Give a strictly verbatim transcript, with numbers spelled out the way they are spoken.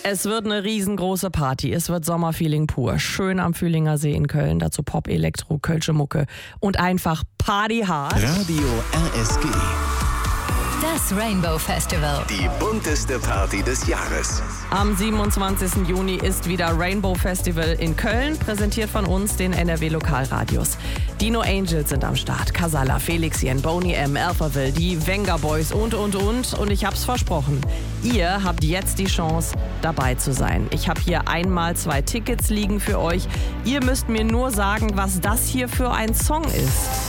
Es wird eine riesengroße Party. Es wird Sommerfeeling pur. Schön am Fühlinger See in Köln. Dazu Pop, Elektro, Kölsche Mucke und einfach Party hard. Radio R S G. Das Rainbow Festival. Die bunteste Party des Jahres. Am siebenundzwanzigsten Juni ist wieder Rainbow Festival in Köln, präsentiert von uns, den N R W Lokalradios. Die No Angels sind am Start, Casalla, Felixien, Boney M, Alphaville, die Venga Boys und, und, und. Und ich hab's versprochen, ihr habt jetzt die Chance, dabei zu sein. Ich habe hier einmal zwei Tickets liegen für euch. Ihr müsst mir nur sagen, was das hier für ein Song ist.